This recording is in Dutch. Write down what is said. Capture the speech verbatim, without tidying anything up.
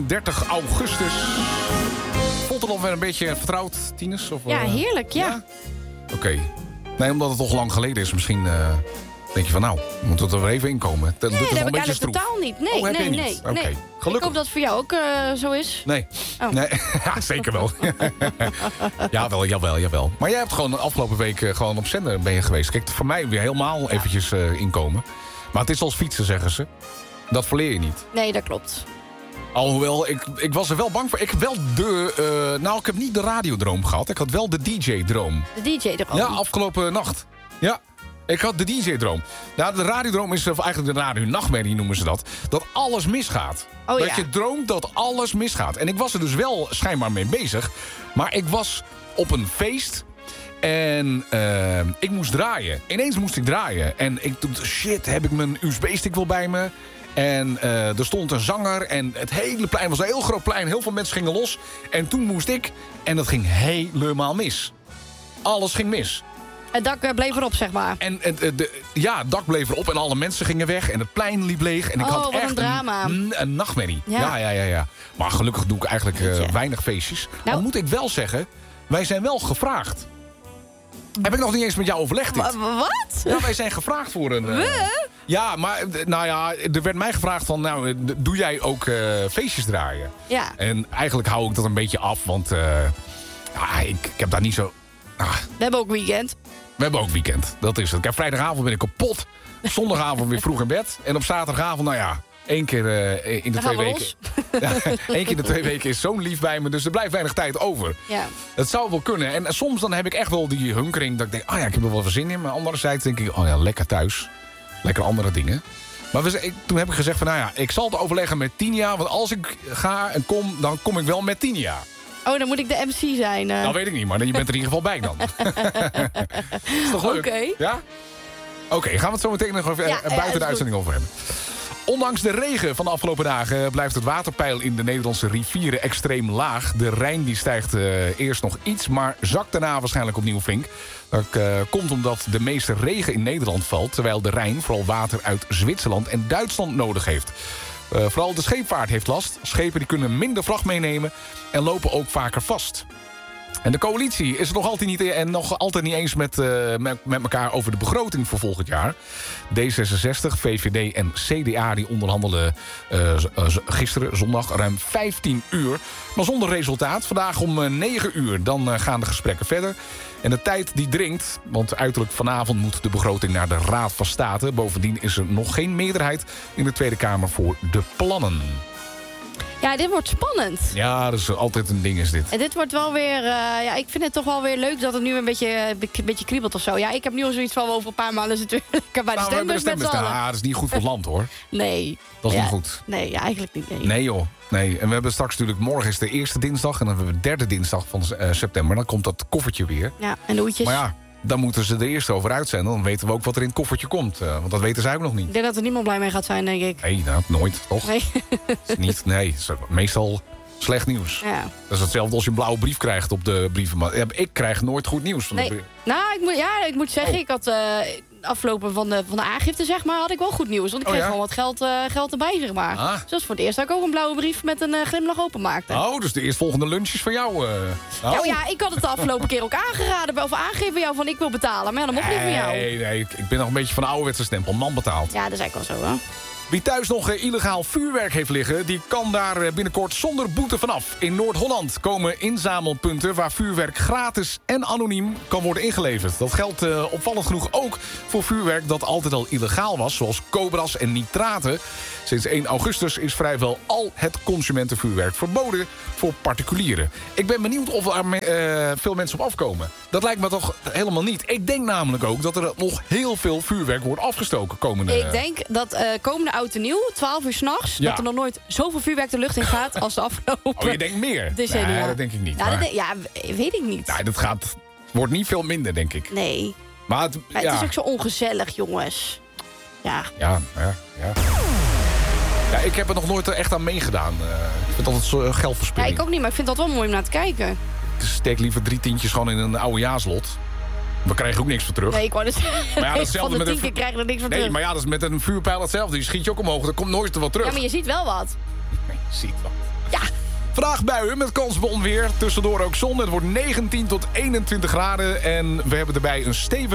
dertig augustus. Voelt het alweer een beetje vertrouwd, Tinus? Of, Ja, uh, heerlijk, ja. ja? Oké. Okay. Nee, omdat het toch lang geleden is. Misschien uh, denk je van nou, moet het er weer even inkomen. Dat nee, doet dat het heb ik eigenlijk totaal niet. Nee, oh, heb nee, je nee. niet? Oké, okay. nee. Gelukkig. Ik hoop dat het voor jou ook uh, zo is. Nee. Oh. nee. Ja, zeker wel. jawel, jawel, jawel. Maar jij hebt gewoon de afgelopen week uh, gewoon op zender ben je geweest. Kijk, voor mij weer helemaal eventjes uh, inkomen. Maar het is als fietsen, zeggen ze. Dat verleer je niet. Nee, dat klopt. Alhoewel, ik, ik was er wel bang voor. Ik heb wel de... Uh, nou, ik heb niet de radiodroom gehad. Ik had wel de D J-droom. De D J-droom? Ja, afgelopen nacht. Ja, ik had de D J-droom. Nou, de radiodroom is, of eigenlijk de radio-nachtmerrie noemen ze dat. Dat alles misgaat. Oh, dat ja. je droomt dat alles misgaat. En ik was er dus wel schijnbaar mee bezig. Maar ik was op een feest... En uh, ik moest draaien. Ineens moest ik draaien. En ik dacht, shit, heb ik mijn U S B-stick wel bij me? En uh, er stond een zanger. En het hele plein was een heel groot plein. Heel veel mensen gingen los. En toen moest ik. En dat ging helemaal mis. Alles ging mis. Het dak bleef erop, zeg maar. En, en de, ja, het dak bleef erop. En alle mensen gingen weg. En het plein liep leeg. En ik oh, had wat echt een drama. Een, een nachtmerrie. Ja. Ja, ja, ja, ja. Maar gelukkig doe ik eigenlijk uh, weinig feestjes. Nou, dan moet ik wel zeggen. Wij zijn wel gevraagd. Heb ik nog niet eens met jou overlegd dit. Wat? Ja, wij zijn gevraagd voor een... Uh, We? Ja, maar nou ja, er werd mij gevraagd van... Nou, doe jij ook uh, feestjes draaien? Ja. En eigenlijk hou ik dat een beetje af, want... Uh, ja, ik, ik heb daar niet zo... Ah. We hebben ook weekend. We hebben ook weekend, dat is het. Ik heb vrijdagavond ben ik kapot. Zondagavond weer vroeg in bed. En op zaterdagavond, nou ja... Eén keer uh, in de Dan twee weken. Ja, Eén keer in de twee weken is zo'n lief bij me. Dus er blijft weinig tijd over. Ja. Het zou wel kunnen. En soms dan heb ik echt wel die hunkering. Dat ik denk, ah oh ja, ik heb er wel veel zin in. Maar anderzijds denk ik, oh ja, lekker thuis. Lekker andere dingen. Maar we, ik, toen heb ik gezegd van, nou ja, ik zal het overleggen met Tinia. Want als ik ga en kom, dan kom ik wel met Tinia. Oh, dan moet ik de M C zijn. Uh. Nou, weet ik niet. Maar je bent er in ieder geval bij dan. Is toch leuk? Oké. Okay. Ja? Oké, okay, gaan we het zo meteen nog even, ja, uh, buiten ja, de uitzending over hebben. Ondanks de regen van de afgelopen dagen blijft het waterpeil in de Nederlandse rivieren extreem laag. De Rijn die stijgt uh, eerst nog iets, maar zakt daarna waarschijnlijk opnieuw flink. Dat uh, komt omdat de meeste regen in Nederland valt, terwijl de Rijn vooral water uit Zwitserland en Duitsland nodig heeft. Uh, vooral de scheepvaart heeft last. Schepen die kunnen minder vracht meenemen en lopen ook vaker vast. En de coalitie is het nog altijd niet, en nog altijd niet eens met, uh, met, met elkaar over de begroting voor volgend jaar. D zesenzestig, V V D en C D A die onderhandelen uh, gisteren, zondag, ruim vijftien uur. Maar zonder resultaat. Vandaag om uh, negen uur, dan uh, gaan de gesprekken verder. En de tijd die dringt, want uiterlijk vanavond moet de begroting naar de Raad van State. Bovendien is er nog geen meerderheid in de Tweede Kamer voor de plannen. Ja, dit wordt spannend. Ja, dat is altijd een ding is dit. En dit wordt wel weer... Uh, ja, ik vind het toch wel weer leuk dat het nu een beetje, een beetje kriebelt of zo. Ja, ik heb nu al zoiets van over een paar maanden zitten we lekker bij de nou, stembus met z'n allen. Ja, dat is niet goed voor het land, hoor. Nee. Dat is ja, niet goed. Nee, ja, eigenlijk niet. Nee. nee, joh. Nee. En we hebben straks natuurlijk... Morgen is de eerste dinsdag en dan hebben we de derde dinsdag van uh, september. Dan komt dat koffertje weer. Ja, en de hoedjes. Maar ja, dan moeten ze er eerst over uitzenden. Dan weten we ook wat er in het koffertje komt. Uh, want dat weten zij ook nog niet. Ik denk dat er niemand blij mee gaat zijn, denk ik. Nee, nou, nooit, toch? Nee. Is niet, nee, is meestal... Slecht nieuws. Ja. Dat is hetzelfde als je een blauwe brief krijgt op de brievenmand. Ik krijg nooit goed nieuws van nee. de brief. Nou, ik moet, ja, ik moet zeggen, oh. ik had uh, aflopen van de, van de aangifte, zeg maar, had ik wel goed nieuws. Want ik oh, kreeg ja? gewoon wat geld, uh, geld erbij, zeg maar. Ah. Dus dat is voor het eerst dat ik ook een blauwe brief met een uh, glimlach openmaakte. Oh, dus de eerstvolgende lunches van jou. Uh... Oh. Nou ja, ik had het de afgelopen keer ook aangeraden. Of aangegeven jou van ik wil betalen. Maar ja, dat mocht nee, niet van jou. Nee, nee, ik ben nog een beetje van de ouderwetse stempel. Man betaalt. Ja, dat is eigenlijk wel zo, hè. Wie thuis nog uh, illegaal vuurwerk heeft liggen... die kan daar uh, binnenkort zonder boete vanaf. In Noord-Holland komen inzamelpunten... waar vuurwerk gratis en anoniem kan worden ingeleverd. Dat geldt uh, opvallend genoeg ook voor vuurwerk... dat altijd al illegaal was, zoals cobras en nitraten. Sinds één augustus is vrijwel al het consumentenvuurwerk verboden... voor particulieren. Ik ben benieuwd of er uh, veel mensen op afkomen. Dat lijkt me toch helemaal niet. Ik denk namelijk ook dat er nog heel veel vuurwerk wordt afgestoken komende... Ik denk dat uh, komende oud en nieuw, twaalf uur s'nachts... Ja. dat er nog nooit zoveel vuurwerk de lucht in gaat als de afgelopen... Oh, je denkt meer? Decennia. Nee, dat denk ik niet. Ja, maar... dat de, ja, weet ik niet. Nee, dat gaat, wordt niet veel minder, denk ik. Nee. Maar het, maar ja. het is ook zo ongezellig, jongens. Ja. Ja, ja, ja. Ja, ik heb er nog nooit echt aan meegedaan. Uh, ik vind altijd zo geldverspilling. Ja, ik ook niet, maar ik vind dat wel mooi om naar te kijken. Ik steek liever drie tientjes gewoon in een oudejaarslot. We krijgen ook niks voor terug. Nee, ik wou dus... Maar ja, dat van de met tien een... keer krijgen we er niks voor nee, terug. maar ja, dat is met een vuurpijl hetzelfde. Die schiet je ook omhoog, er komt nooit wat terug. Ja, maar je ziet wel wat. Nee, je ziet wat. Ja, Vandaag buien met kans op onweer. Tussendoor ook zon. Het wordt negentien tot eenentwintig graden. En we hebben erbij een stevige